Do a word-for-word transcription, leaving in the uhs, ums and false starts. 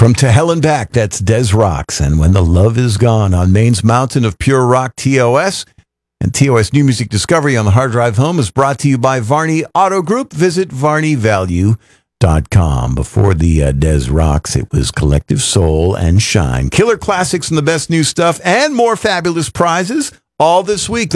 From To Hell and Back, that's Des Rocks. And When the Love Is Gone on Maine's Mountain of Pure Rock, T O S. And T O S New Music Discovery on the Hard Drive Home is brought to you by Varney Auto Group. Visit varney value dot com. Before the uh, Des Rocks, it was Collective Soul and Shine. Killer classics and the best new stuff and more fabulous prizes all this week.